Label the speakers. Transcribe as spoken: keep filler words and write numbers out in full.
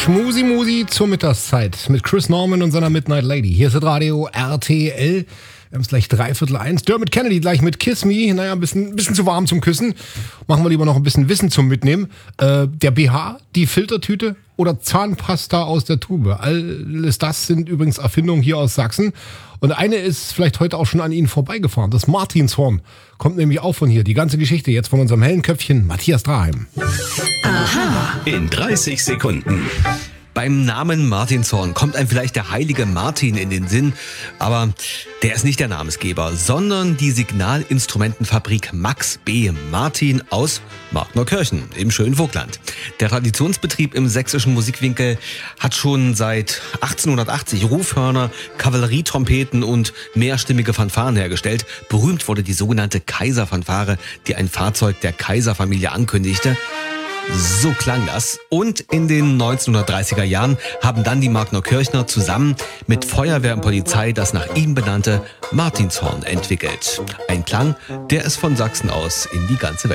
Speaker 1: Schmusi Musi zur Mittagszeit mit Chris Norman und seiner Midnight Lady. Hier ist das Radio R T L. Wir haben es gleich dreiviertel eins. Dermot Kennedy gleich mit Kiss Me. Naja, ein bisschen, bisschen zu warm zum Küssen. Machen wir lieber noch ein bisschen Wissen zum Mitnehmen. Äh, der B H, die Filtertüte oder Zahnpasta aus der Tube. Alles das sind übrigens Erfindungen hier aus Sachsen. Und eine ist vielleicht heute auch schon an Ihnen vorbeigefahren. Das Martinshorn kommt nämlich auch von hier. Die ganze Geschichte jetzt von unserem hellen Köpfchen Matthias Draheim.
Speaker 2: Aha. In dreißig Sekunden.
Speaker 3: Beim Namen Martinshorn kommt einem vielleicht der heilige Martin in den Sinn, aber der ist nicht der Namensgeber, sondern die Signalinstrumentenfabrik Max B. Martin aus Marknerkirchen im schönen Vogtland. Der Traditionsbetrieb im sächsischen Musikwinkel hat schon seit achtzehnhundertachtzig Rufhörner, Kavallerietrompeten und mehrstimmige Fanfaren hergestellt. Berühmt wurde die sogenannte Kaiserfanfare, die ein Fahrzeug der Kaiserfamilie ankündigte. So klang das. Und in den neunzehnhundertdreißiger Jahren haben dann die Marknerkirchner zusammen mit Feuerwehr und Polizei das nach ihm benannte Martinshorn entwickelt. Ein Klang, der es von Sachsen aus in die ganze Welt